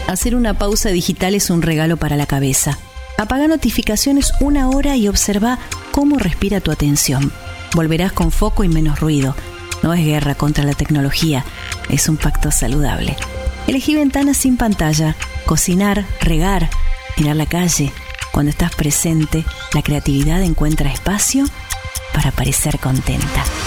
Hacer una pausa digital es un regalo para la cabeza. Apaga notificaciones 1 hora y observa cómo respira tu atención. Volverás con foco y menos ruido. No es guerra contra la tecnología, es un pacto saludable. Elegí ventanas sin pantalla, cocinar, regar, mirar la calle. Cuando estás presente, la creatividad encuentra espacio para parecer contenta.